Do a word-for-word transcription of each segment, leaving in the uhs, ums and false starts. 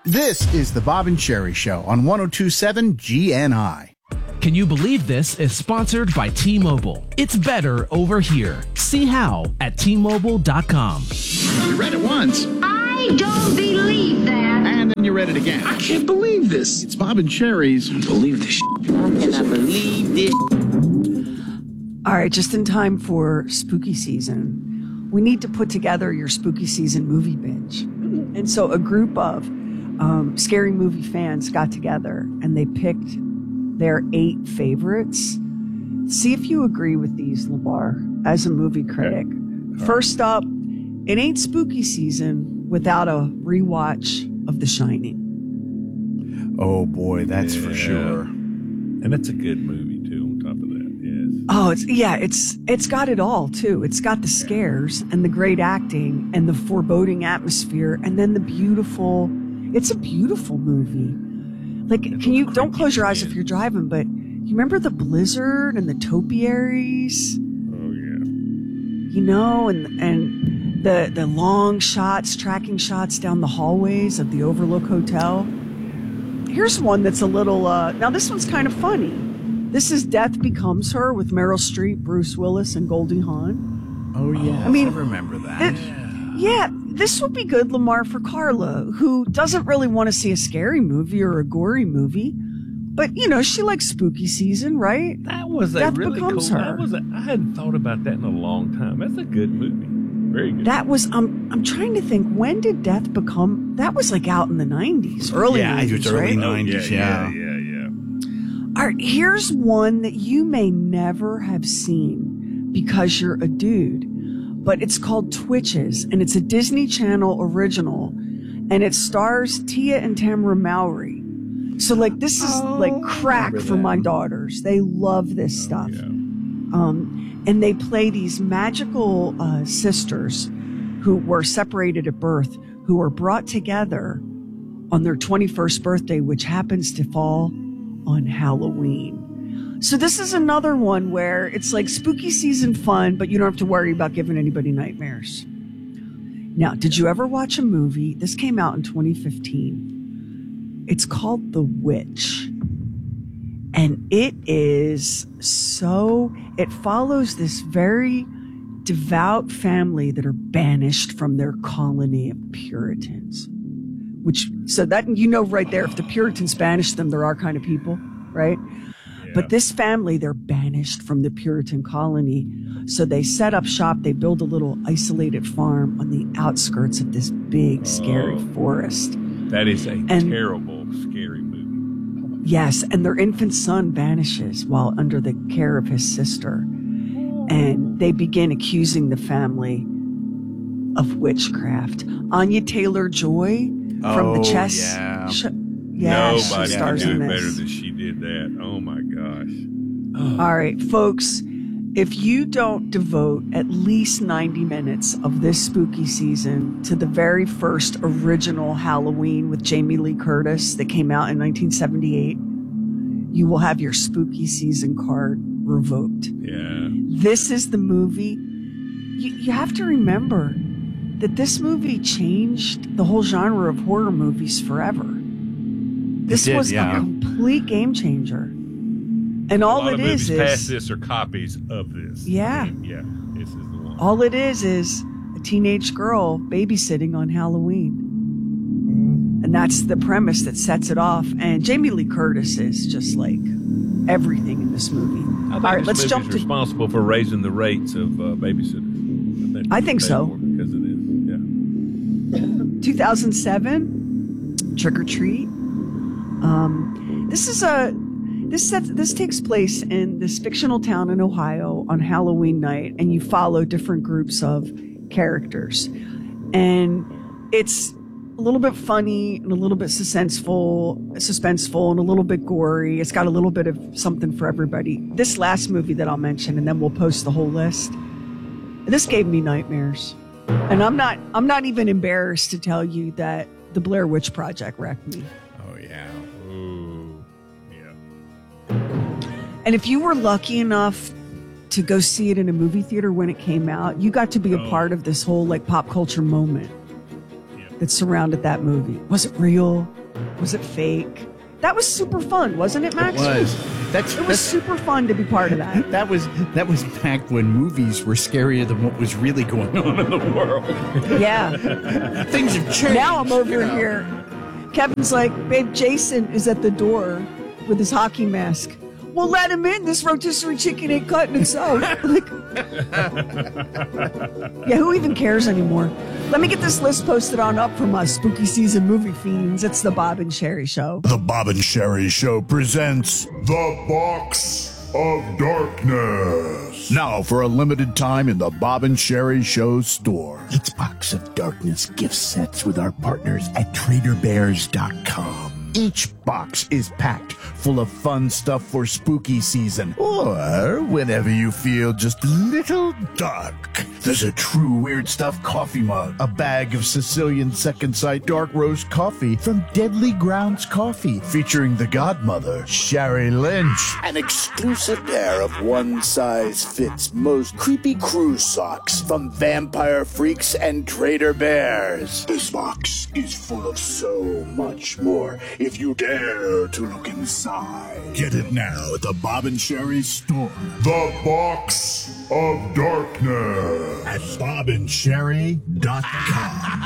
This is the Bob and Sherry Show on one oh two point seven G N I. Can you believe this is sponsored by T-Mobile? It's better over here. See how at T Mobile dot com. You read it once. I don't believe that. And then you read it again. I can't believe this. It's Bob and Sherry's. I believe this. How can I believe this? All right, just in time for spooky season, we need to put together your spooky season movie binge. And so a group of um, scary movie fans got together and they picked their eight favorites. See if you agree with these, LeVar, as a movie critic. Okay. First up, it ain't spooky season without a rewatch of The Shining. Oh boy, that's yeah. for sure. And that's a good movie too, on top of that, yes. Oh, it's yeah, it's it's got it all too. It's got the scares and the great acting and the foreboding atmosphere and then the beautiful, it's a beautiful movie. Like, and can you, don't creepy close your eyes skin. if you're driving, but you remember the blizzard and the topiaries? Oh yeah. You know, and and the the long shots, tracking shots down the hallways of the Overlook Hotel. Here's one that's a little, uh, now this one's kind of funny. This is Death Becomes Her with Meryl Streep, Bruce Willis, and Goldie Hawn. Oh yeah, I mean, I remember that. It, yeah, this would be good, Lamar, for Carla, who doesn't really want to see a scary movie or a gory movie. But, you know, she likes spooky season, right? That was a Death really cool. Becomes Her. That was a, I hadn't thought about that in a long time. That's a good movie. Very good. That was, um, I'm trying to think, when did Death Become, that was like out in the nineties, early yeah, nineties, it was early right? nineties, oh, yeah. yeah, yeah, yeah. All right, here's one that you may never have seen because you're a dude, but it's called Twitches, and it's a Disney Channel original, and it stars Tia and Tamara Mowry. So, like, this is Oh, like crack remember for that. my daughters. They love this stuff. Yeah. Um, and they play these magical uh, sisters who were separated at birth, who were brought together on their twenty-first birthday, which happens to fall on Halloween. So this is another one where it's like spooky season fun, but you don't have to worry about giving anybody nightmares. Now, did you ever watch a movie? This came out in twenty fifteen. It's called The Witch. And it is so, it follows this very devout family that are banished from their colony of Puritans. Which, so that, you know right there, if the Puritans banished them, they're our kind of people, right? Yeah. But this family, they're banished from the Puritan colony. So they set up shop, they build a little isolated farm on the outskirts of this big, scary Oh. forest. That is a And- terrible, scary movie. Yes, and their infant son vanishes while under the care of his sister. And they begin accusing the family of witchcraft. Anya Taylor-Joy from Oh, the chess. yeah. Sh- yeah, she Nobody can stars do in it this. better than she did that. Oh my gosh. All right, folks, if you don't devote at least ninety minutes of this spooky season to the very first original Halloween with Jamie Lee Curtis that came out in nineteen seventy-eight, you will have your spooky season card revoked. Yeah. This is the movie. You, you have to remember that this movie changed the whole genre of horror movies forever. This did, was yeah. a complete game changer. And all a lot it of is movies past is this are copies of this. Yeah. Yeah. This is the one. all it is is a teenage girl babysitting on Halloween. And that's the premise that sets it off. And Jamie Lee Curtis is just like everything in this movie. I think All right, this let's movie's jump to responsible for raising the rates of uh, babysitters. I think, I think so. Because it is. Yeah. two thousand seven, Trick or Treat. Um, this is a this sets this takes place in this fictional town in Ohio on Halloween night, and you follow different groups of characters, and it's a little bit funny and a little bit suspenseful, suspenseful, and a little bit gory. It's got a little bit of something for everybody. This last movie that I'll mention, and then we'll post the whole list. This gave me nightmares, and I'm not I'm not even embarrassed to tell you that the Blair Witch Project wrecked me. Oh, yeah. Ooh. Yeah. And if you were lucky enough to go see it in a movie theater when it came out, you got to be a Oh. part of this whole like pop culture moment Yeah. that surrounded that movie. Was it real? Was it fake? That was super fun, wasn't it, Max? It was. That's, it was that's, super fun to be part of that. That was that was back when movies were scarier than what was really going on in the world. Yeah. Things have changed. Now I'm over you know. here. Kevin's like, babe, Jason is at the door with his hockey mask. Well, let him in. This rotisserie chicken ain't cutting itself. Like, yeah, who even cares anymore? Let me get this list posted on up from us spooky season movie fiends. It's the Bob and Sherry Show. The Bob and Sherry Show presents The Box of Darkness. Now for a limited time in the Bob and Sherry Show store. It's Box of Darkness gift sets with our partners at Trader Bears dot com. Each box is packed full of fun stuff for spooky season, or whenever you feel just a little dark. There's a true weird stuff coffee mug, a bag of Sicilian Second Sight dark roast coffee from Deadly Grounds Coffee, featuring the godmother, Sherry Lynch, an exclusive pair of one-size-fits most creepy cruise socks from Vampire Freaks and Trader Bears. This box is full of so much more if you dare to look inside. Get it now at the Bob and Sherry store. The Box of Darkness at bob and sherry dot com.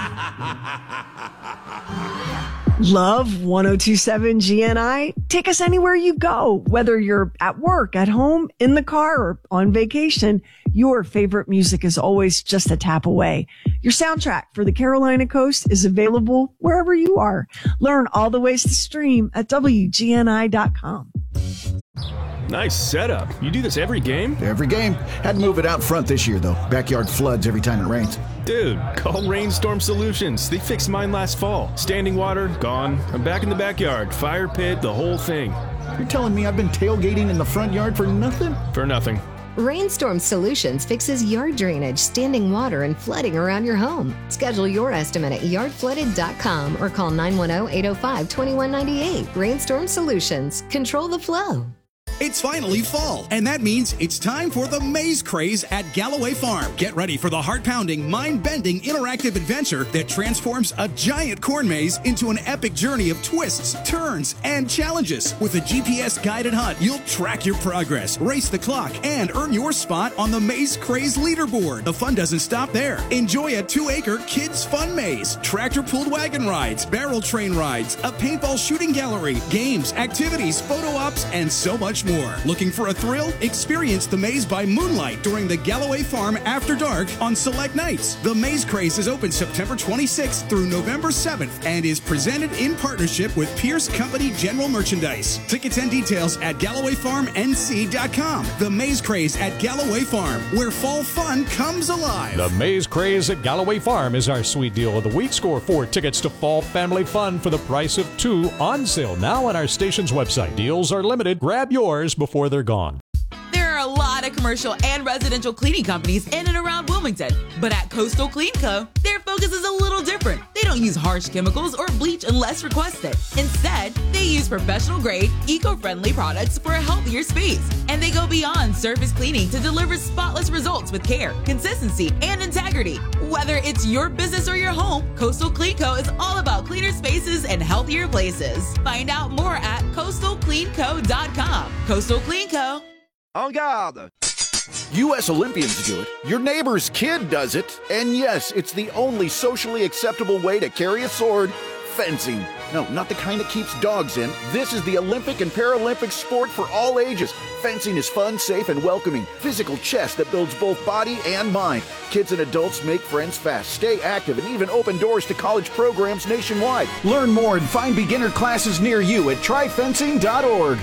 Love one oh two point seven G N I. Take us anywhere you go, whether you're at work, at home, in the car, or on vacation. Your favorite music is always just a tap away. Your soundtrack for the Carolina Coast is available wherever you are. Learn all the ways to stream at W G N I dot com. Nice setup. You do this every game? Every game. Had to move it out front this year, though. Backyard floods every time it rains. Dude, call Rainstorm Solutions. They fixed mine last fall. Standing water, gone. I'm back in the backyard. Fire pit, the whole thing. You're telling me I've been tailgating in the front yard for nothing? For nothing. Rainstorm Solutions fixes yard drainage, standing water, and flooding around your home. Schedule your estimate at yard flooded dot com or call nine one zero, eight zero five, two one nine eight. Rainstorm Solutions. Control the flow. It's finally fall, and that means it's time for the Maze Craze at Galloway Farm. Get ready for the heart-pounding, mind-bending, interactive adventure that transforms a giant corn maze into an epic journey of twists, turns, and challenges. With a G P S-guided hunt, you'll track your progress, race the clock, and earn your spot on the Maze Craze leaderboard. The fun doesn't stop there. Enjoy a two-acre kids' fun maze, tractor-pulled wagon rides, barrel train rides, a paintball shooting gallery, games, activities, photo ops, and so much more. More. Looking for a thrill? Experience the maze by moonlight during the Galloway Farm After Dark on select nights. The Maze Craze is open September twenty-sixth through November seventh and is presented in partnership with Pierce Company General Merchandise. Tickets and details at Galloway Farm N C dot com. The Maze Craze at Galloway Farm, where fall fun comes alive. The Maze Craze at Galloway Farm is our sweet deal of the week. Score four tickets to Fall Family Fun for the price of two, on sale now on our station's website. Deals are limited. Grab yours before they're gone. There are a lot of commercial and residential cleaning companies in and around Wilmington, but at Coastal Clean Co., their focus is a little different. They don't use harsh chemicals or bleach unless requested. Instead, they use professional-grade, eco-friendly products for a healthier space, and they go beyond surface cleaning to deliver spotless results with care, consistency, and integrity. Whether it's your business or your home, Coastal Clean Co. is all about cleaner spaces and healthier places. Find out more at coastal clean co dot com. Coastal Clean Co. En garde! U S Olympians do it, your neighbor's kid does it, and yes, it's the only socially acceptable way to carry a sword: fencing. No, not the kind that keeps dogs in. This is the Olympic and Paralympic sport for all ages. Fencing is fun, safe, and welcoming. Physical chess that builds both body and mind. Kids and adults make friends fast, stay active, and even open doors to college programs nationwide. Learn more and find beginner classes near you at try fencing dot org.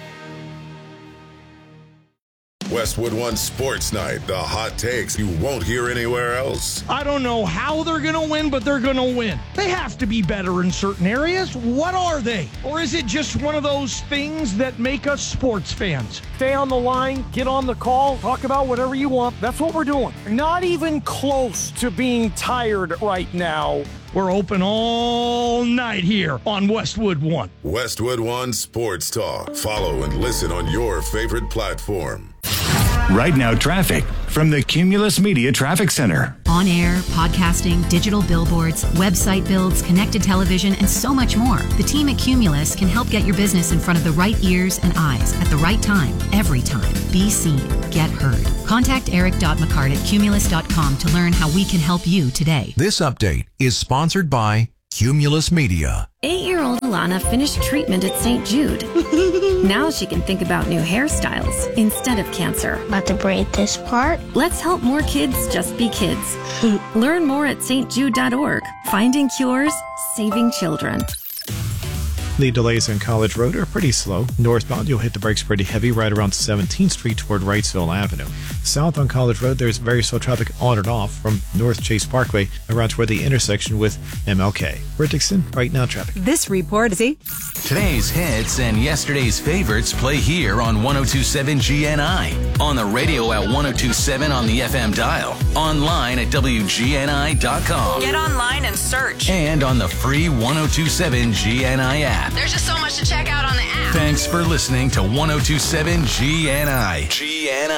Westwood One Sports Night, the hot takes you won't hear anywhere else. I don't know how they're going to win, but they're going to win. They have to be better in certain areas. What are they? Or is it just one of those things that make us sports fans? Stay on the line, get on the call, talk about whatever you want. That's what we're doing. Not even close to being tired right now. We're open all night here on Westwood One. Westwood One Sports Talk. Follow and listen on your favorite platform. Right Now Traffic from the Cumulus Media Traffic Center. On air, podcasting, digital billboards, website builds, connected television, and so much more. The team at Cumulus can help get your business in front of the right ears and eyes at the right time, every time. Be seen. Get heard. Contact eric dot mccart at cumulus dot com to learn how we can help you today. This update is sponsored by Cumulus Media. Eight-year-old Alana finished treatment at Saint Jude. Now she can think about new hairstyles instead of cancer. About to braid this part? Let's help more kids just be kids. Learn more at s t jude dot org. Finding cures, saving children. The delays on College Road are pretty slow. Northbound, you'll hit the brakes pretty heavy right around seventeenth Street toward Wrightsville Avenue. South on College Road, there's very slow traffic on and off from North Chase Parkway around toward the intersection with M L K. We're Dixon, Right Now Traffic. This report is... Today's hits and yesterday's favorites play here on one oh two point seven G N I. On the radio at one oh two point seven on the F M dial. Online at W G N I dot com. Get online and search. And on the free one oh two point seven G N I app. There's just so much to check out on the app. Thanks for listening to one oh two point seven G N I. G N I.